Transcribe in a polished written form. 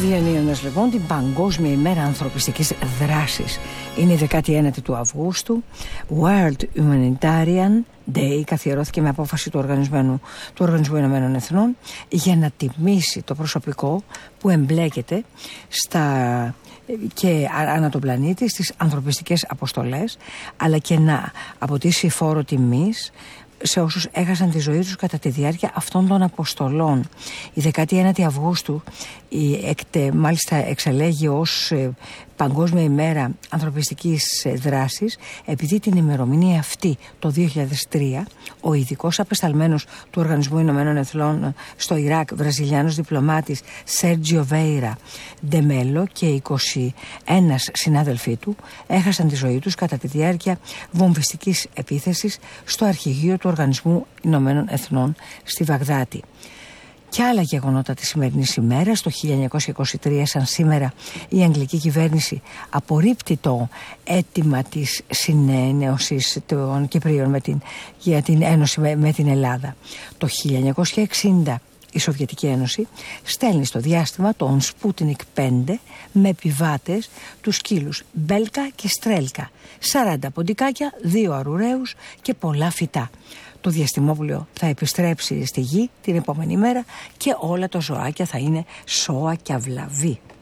Διανύοντας λοιπόν την Παγκόσμια ημέρα ανθρωπιστικής δράσης. Είναι η 19η του Αυγούστου. World Humanitarian Day καθιερώθηκε με απόφαση του Οργανισμού Ηνωμένων Εθνών για να τιμήσει το προσωπικό που εμπλέκεται και ανά τον πλανήτη στις ανθρωπιστικές αποστολές, αλλά και να αποτίσει φόρο τιμής σε όσους έχασαν τη ζωή τους κατά τη διάρκεια αυτών των αποστολών. Η 19η Αυγούστου μάλιστα εξελέγει ως Παγκόσμια ημέρα ανθρωπιστικής δράσης, επειδή την ημερομηνία αυτή το 2003 ο ειδικός απεσταλμένος του Οργανισμού Ηνωμένων Εθνών στο Ιράκ, βραζιλιάνος διπλωμάτης Σέρτζιο Βέιρα Ντεμέλο και 21 συνάδελφοί του έχασαν τη ζωή τους κατά τη διάρκεια βομβιστικής επίθεσης στο αρχηγείο του Οργανισμού Ηνωμένων Εθνών στη Βαγδάτη. Και άλλα γεγονότα της σημερινής ημέρας. Το 1923, σαν σήμερα, η αγγλική κυβέρνηση απορρίπτει το αίτημα της συνένωσης των Κυπρίων για την ένωση με την Ελλάδα. Το 1960 η Σοβιετική Ένωση στέλνει στο διάστημα τον Σπούτινικ 5 με επιβάτες τους σκύλους Μπέλκα και Στρέλκα, 40 ποντικάκια, 2 αρουραίους και πολλά φυτά. Το διαστημόπλαιο θα επιστρέψει στη γη την επόμενη μέρα και όλα τα ζωάκια θα είναι σώα και αυλαβή.